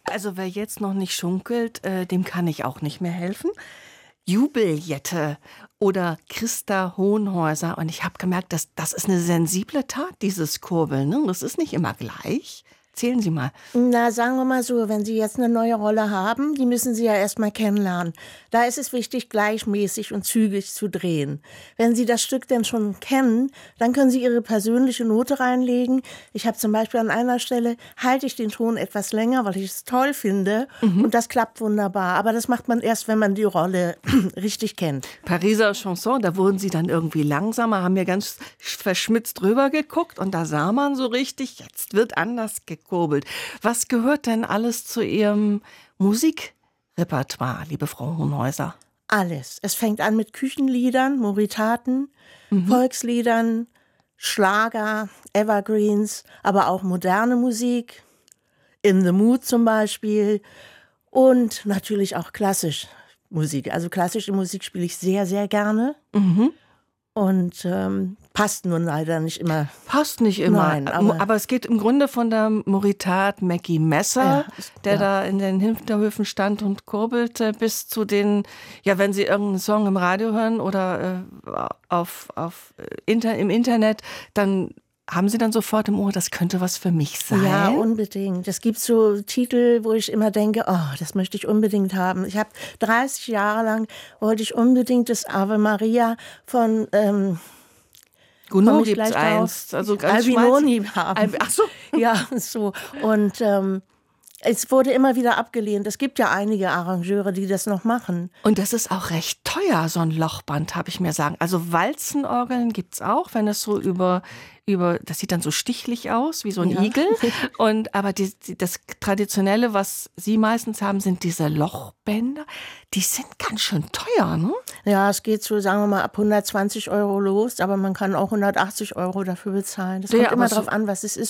Also wer jetzt noch nicht schunkelt, dem kann ich auch nicht mehr helfen. Jubeljette oder Christa Hohenhäuser. Und ich habe gemerkt, das ist eine sensible Tat, dieses Kurbeln. Ne? Das ist nicht immer gleich. Erzählen Sie mal. Na, sagen wir mal so, wenn Sie jetzt eine neue Rolle haben, die müssen Sie ja erstmal kennenlernen. Da ist es wichtig, gleichmäßig und zügig zu drehen. Wenn Sie das Stück denn schon kennen, dann können Sie Ihre persönliche Note reinlegen. Ich habe zum Beispiel an einer Stelle, halte ich den Ton etwas länger, weil ich es toll finde. Und das klappt wunderbar. Aber das macht man erst, wenn man die Rolle richtig kennt. Pariser Chanson, da wurden Sie dann irgendwie langsamer, haben mir ganz verschmitzt drüber geguckt und da sah man so richtig, jetzt wird anders gekurbelt. Was gehört denn alles zu Ihrem Musikrepertoire, liebe Frau Hohenhäuser? Alles. Es fängt an mit Küchenliedern, Moritaten, Volksliedern, Schlager, Evergreens, aber auch moderne Musik, In the Mood zum Beispiel und natürlich auch klassisch Musik. Also klassische Musik spiele ich sehr, sehr gerne und passt nun leider nicht immer. Passt nicht immer, Nein, aber es geht im Grunde von der Moritat Mackie Messer, der da in den Hinterhöfen stand und kurbelte, bis zu den, ja, wenn Sie irgendeinen Song im Radio hören oder im Internet, dann haben Sie dann sofort im Ohr, das könnte was für mich sein? Ja, unbedingt. Es gibt so Titel, wo ich immer denke, oh, das möchte ich unbedingt haben. Ich habe 30 Jahre lang, wollte ich unbedingt das Ave Maria von Gounod gibt's eins, also ganz Albinoni haben. Ach so. Ja, so. Und es wurde immer wieder abgelehnt. Es gibt ja einige Arrangeure, die das noch machen. Und das ist auch recht teuer, so ein Lochband, habe ich mir sagen. Also Walzenorgeln gibt's auch, wenn es so über das sieht dann so stichlich aus, wie so ein Igel. Aber das Traditionelle, was Sie meistens haben, sind diese Lochbänder. Die sind ganz schön teuer, ne? Ja, es geht so, sagen wir mal, ab 120 € los, aber man kann auch 180 € dafür bezahlen. Das kommt immer drauf an, was es ist.